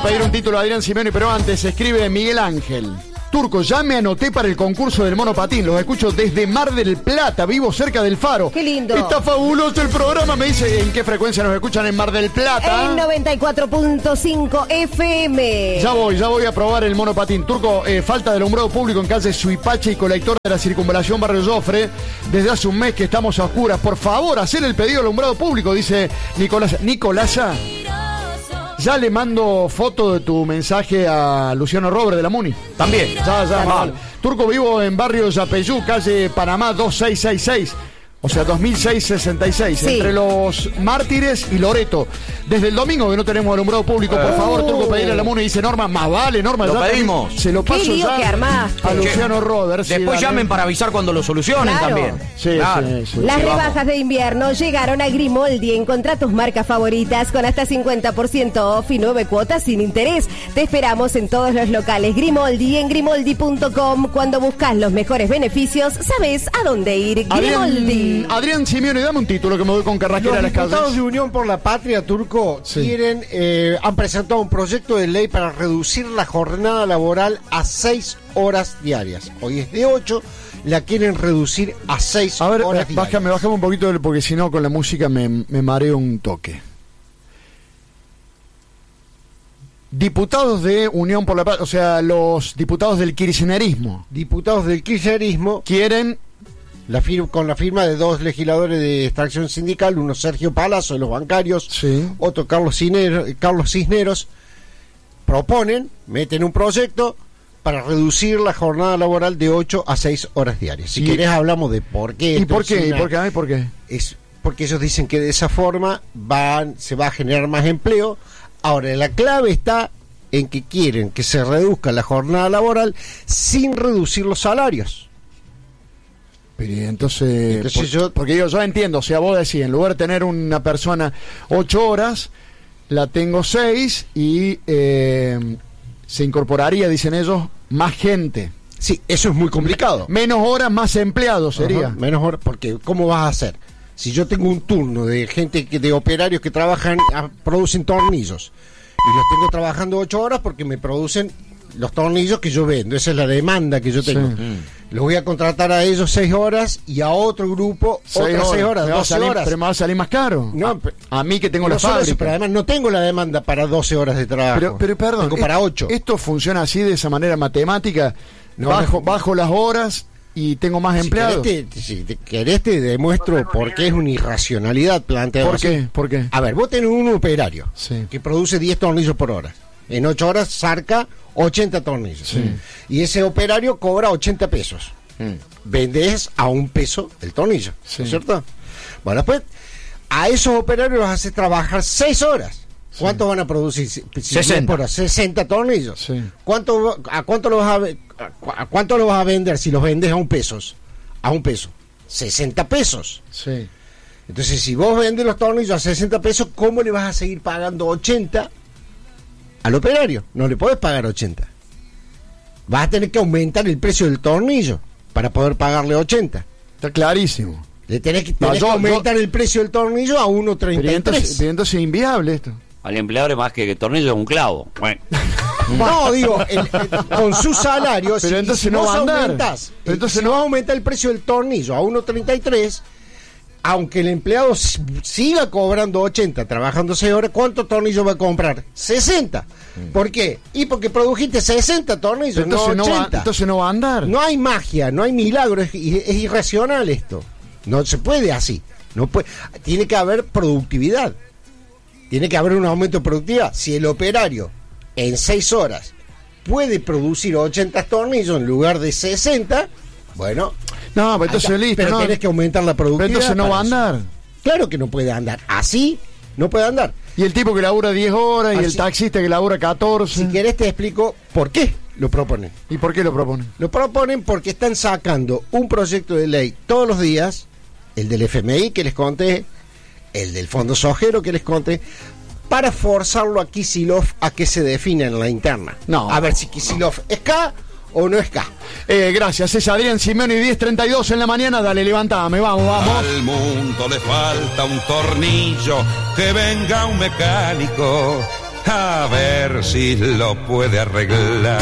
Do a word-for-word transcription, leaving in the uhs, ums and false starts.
pedir un título a Adrián Simeoni, pero antes escribe Miguel Ángel. Turco, ya me anoté para el concurso del monopatín. Los escucho desde Mar del Plata, vivo cerca del Faro. Qué lindo. Está fabuloso el programa. Me dice en qué frecuencia nos escuchan en Mar del Plata. En noventa y cuatro punto cinco F M. Ya voy, ya voy a probar el monopatín. Turco, eh, falta de alumbrado público en calle Suipache y colector de la circunvalación Barrio Jofre. Desde hace un mes que estamos a oscuras. Por favor, hacer el pedido de alumbrado público, dice Nicolás. Nicolasa. Ya le mando foto de tu mensaje a Luciano Robert de la Muni. También. Ya, ya, mal. Turco, vivo en barrio Yapeyú, calle Panamá dos seis seis seis. O sea, dos mil seiscientos sesenta y seis, sí. Entre los Mártires y Loreto. Desde el domingo que no tenemos alumbrado público, por favor, Turco, pedirle a la Muni. Dice Norma, más vale, Norma. Lo ya pedimos. Se lo paso Qué lío ya que armaste. a Luciano Robert. Después sí, llamen para avisar cuando lo solucionen, claro. también. Sí, claro. sí, sí. Las Sí, rebajas vamos. de invierno llegaron a Grimoldi. Encontrá tus marcas favoritas con hasta cincuenta por ciento off y nueve cuotas sin interés. Te esperamos en todos los locales Grimoldi en grimoldi punto com. Cuando buscas los mejores beneficios, sabes a dónde ir. Grimoldi. Adrián, Adrián Simeoni, dame un título que me voy con Carrasquera a Los las diputados calles. de Unión por la Patria, Turco, Sí. quieren, eh, han presentado un proyecto de ley para reducir la jornada laboral a seis horas diarias. Hoy es de ocho, la quieren reducir a seis A ver, horas diarias. bájame, bájame un poquito, porque si no con la música me, me mareo un toque. Diputados de Unión por la Paz, o sea, los diputados del kirchnerismo Diputados del kirchnerismo quieren... La fir- con la firma de dos legisladores de extracción sindical, uno Sergio Palazzo de los bancarios, Sí. otro Carlos Cisneros, Carlos Cisneros, proponen, meten un proyecto para reducir la jornada laboral de ocho a seis horas diarias. Si Y- querés hablamos de por qué. ¿Y esto por es qué? ¿Y una- por qué? Ay, ¿por qué? es porque ellos dicen que de esa forma van, se va a generar más empleo. Ahora, la clave está en que quieren que se reduzca la jornada laboral sin reducir los salarios. Pero entonces, Entonces por- yo- porque yo, yo entiendo, o sea, vos decís, en lugar de tener una persona ocho horas, la tengo seis y eh, se incorporaría, dicen ellos, más gente. Sí, eso es muy complicado. Menos horas, más empleados sería. Ajá, menos horas, porque ¿cómo vas a hacer? Si yo tengo un turno de gente, que de operarios que trabajan, ah, producen tornillos, y los tengo trabajando ocho horas porque me producen los tornillos que yo vendo, esa es la demanda que yo tengo. Sí. Mm. Los voy a contratar a ellos seis horas y a otro grupo Seis otras seis horas, Me va a doce salir- horas. Pero me va a salir más caro. No, a, pe- a mí que tengo No la solo eso, fábrica. pero además no tengo la demanda para doce horas de trabajo. Pero, pero perdón, tengo es- para ocho. esto funciona así, de esa manera matemática. No, bajo, no. bajo las horas y tengo más Si empleados. querés te, si te querés te demuestro por qué es una irracionalidad planteado ¿Por así. qué? ¿Por qué? A ver, vos tenés un operario Sí. que produce diez tornillos por hora. En ocho horas saca ochenta tornillos. Sí. Y ese operario cobra ochenta pesos. Mm. Vendes a un peso el tornillo, Sí. ¿no es cierto? Bueno, después a esos operarios los haces trabajar seis horas. ¿Cuántos van a producir? Si- si sesenta. por hora, sesenta tornillos. Sí. ¿Cuánto, ¿A cuánto lo vas a, ve- a cu- a cuánto lo vas a vender si los vendes a un peso? A un peso. sesenta pesos. Sí. Entonces, si vos vendes los tornillos a sesenta pesos, ¿cómo le vas a seguir pagando ochenta al operario? No le podés pagar ochenta. Vas a tener que aumentar el precio del tornillo para poder pagarle ochenta. Está clarísimo. Le tenés que, No, tenés yo- que aumentar el precio del tornillo a uno Pero treinta y entonces, tres. pero entonces es inviable esto. Al empleador es más que, que tornillo es un clavo. Bueno. No, digo, el- el- con su salario, Pero si, entonces si no vos va a andar. aumentás, Pero eh, entonces si no- vos aumentás el precio del tornillo a uno treinta y tres, aunque el empleado s- siga cobrando ochenta, trabajando seis horas, ¿cuántos tornillos va a comprar? sesenta. ¿Por qué? Y porque produjiste sesenta tornillos, Pero entonces, no no va, ochenta. entonces no va a andar. No hay magia, no hay milagro, es, es irracional esto. No se puede así. No puede, tiene que haber productividad. Tiene que haber un aumento de productividad. Si el operario en seis horas puede producir ochenta tornillos en lugar de sesenta, bueno, No, pero entonces acá- listo. pero no. tenés que aumentar la Pero productividad. entonces no para va a eso. andar. Claro que no puede andar. Así no puede andar. Y el tipo que labura diez horas y Así- el taxista que labura catorce. Si querés te explico por qué lo proponen. ¿Y por qué lo proponen? Lo proponen porque están sacando un proyecto de ley todos los días, el del F M I que les conté, el del Fondo Sojero que les conté, para forzarlo a Kicillof a que se defina en la interna. No. A ver si Kicillof es K o no es K. Eh, gracias, es Adrián Simeoni, diez treinta y dos en la mañana. Dale, levantame, vamos, vamos. Al mundo le falta un tornillo, que venga un mecánico a ver ver si lo puede arreglar.